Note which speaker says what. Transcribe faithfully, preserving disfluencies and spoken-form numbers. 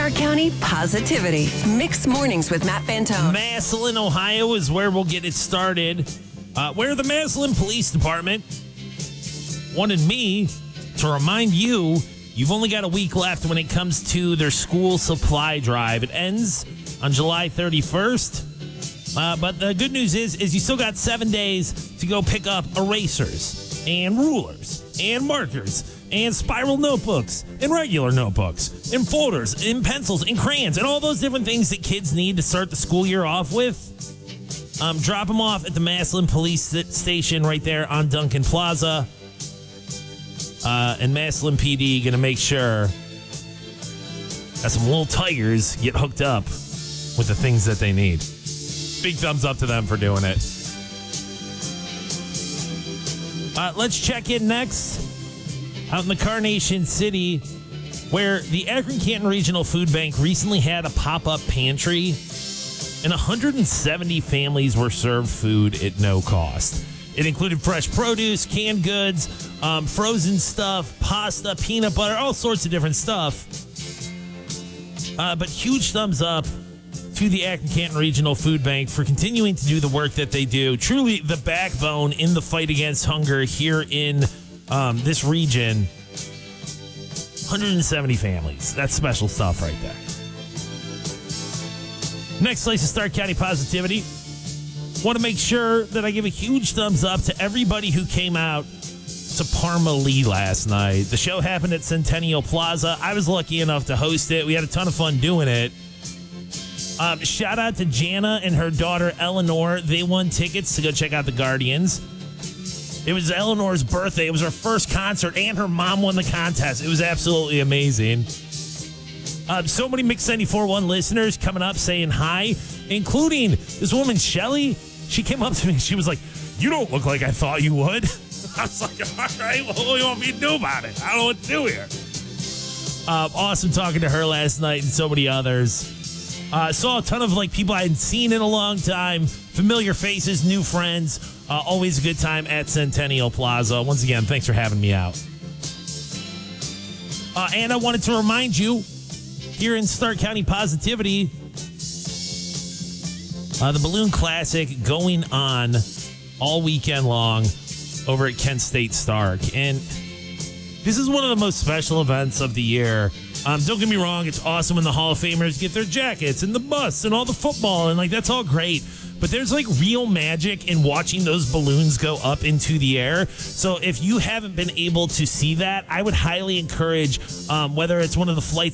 Speaker 1: Stark County Positivity. Mixed Mornings with Matt Fantone.
Speaker 2: Massillon, Ohio is where we'll get it started. Uh, where the Massillon Police Department wanted me to remind you, you've only got a week left when it comes to their school supply drive. It ends on July thirty-first. Uh, but the good news is, is you still got seven days to go pick up erasers and rulers and markers and spiral notebooks and regular notebooks and folders and pencils and crayons and all those different things that kids need to start the school year off with. Um, drop them off at the Massillon Police Station right there on Duncan Plaza. Uh, and Massillon P D going to make sure that some little tigers get hooked up with the things that they need. Big thumbs up to them for doing it. Uh, let's check in next out in the Carnation City, where the Akron-Canton Regional Food Bank recently had a pop-up pantry, and one hundred seventy families were served food at no cost. It included fresh produce, canned goods, um, frozen stuff, pasta, peanut butter, all sorts of different stuff. Uh, but huge thumbs up to the Akron-Canton Regional Food Bank for continuing to do the work that they do. Truly the backbone in the fight against hunger here in um, this region. one hundred seventy families. That's special stuff right there. Next place to Stark County Positivity. Want to make sure that I give a huge thumbs up to everybody who came out to Parma Lee last night. The show happened at Centennial Plaza. I was lucky enough to host it. We had a ton of fun doing it. Um, shout out to Jana and her daughter Eleanor. They won tickets to go check out the Guardians. It was Eleanor's birthday. It was her first concert, and her mom won the contest. It was absolutely amazing. Uh, so many Mix ninety-four point one listeners coming up saying hi, including this woman, Shelly. She came up to me and she was like, "You don't look like I thought you would." I was like, "All right, well, what do you want me to do about it? I don't know what to do here." Uh, awesome talking to her last night and so many others. Uh, saw a ton of like people I hadn't seen in a long time, familiar faces, new friends. Uh, always a good time at Centennial Plaza. Once again, thanks for having me out. Uh, and I wanted to remind you, here in Stark County Positivity, uh, the Balloon Classic going on all weekend long over at Kent State Stark. And this is one of the most special events of the year. Um, don't get me wrong, it's awesome when the Hall of Famers get their jackets and the bus and all the football, and like that's all great. But there's like real magic in watching those balloons go up into the air. So if you haven't been able to see that, I would highly encourage, um, whether it's one of the flights